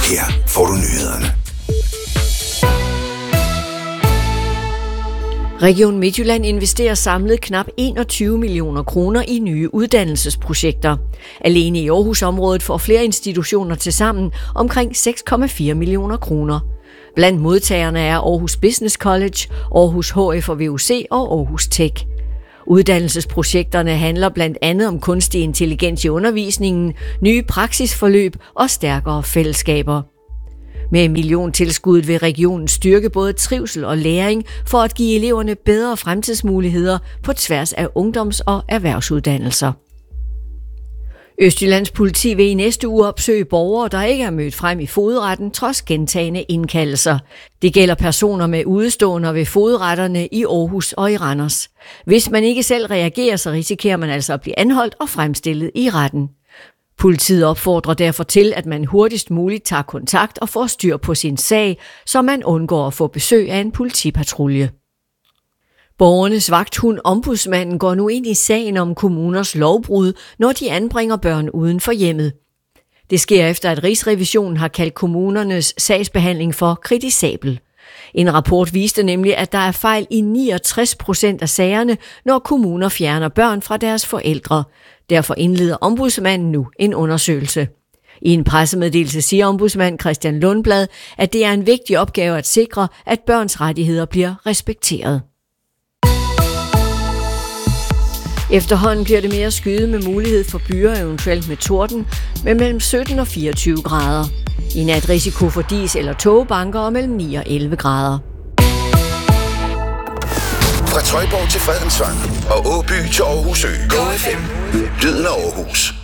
Her får du nyhederne. Region Midtjylland investerer samlet knap 21 millioner kroner i nye uddannelsesprojekter. Alene i Aarhusområdet får flere institutioner til sammen omkring 6,4 millioner kroner. Blandt modtagerne er Aarhus Business College, Aarhus HF og VUC og Aarhus Tech. Uddannelsesprojekterne handler blandt andet om kunstig intelligens i undervisningen, nye praksisforløb og stærkere fællesskaber. Med milliontilskuddet vil regionen styrke både trivsel og læring for at give eleverne bedre fremtidsmuligheder på tværs af ungdoms- og erhvervsuddannelser. Østjyllands politi vil i næste uge opsøge borgere, der ikke er mødt frem i fogedretten trods gentagne indkaldelser. Det gælder personer med udeståender ved fogedretterne i Aarhus og i Randers. Hvis man ikke selv reagerer, så risikerer man altså at blive anholdt og fremstillet i retten. Politiet opfordrer derfor til, at man hurtigst muligt tager kontakt og får styr på sin sag, så man undgår at få besøg af en politipatrulje. Borgernes vagthund Ombudsmanden går nu ind i sagen om kommuners lovbrud, når de anbringer børn uden for hjemmet. Det sker efter, at Rigsrevisionen har kaldt kommunernes sagsbehandling for kritisabel. En rapport viste nemlig, at der er fejl i 69% af sagerne, når kommuner fjerner børn fra deres forældre. Derfor indleder ombudsmanden nu en undersøgelse. I en pressemeddelelse siger ombudsmand Christian Lundblad, at det er en vigtig opgave at sikre, at børns rettigheder bliver respekteret. Efterhånden bliver det mere skyde med mulighed for byer, eventuelt med torden, med mellem 17 og 24 grader. I nat risiko for dis- eller tågebanker og mellem 9 og 11 grader. Fra Trøjborg til Fredensvang og Åby til Aarhus Ø. Go FM. Lyden af Aarhus.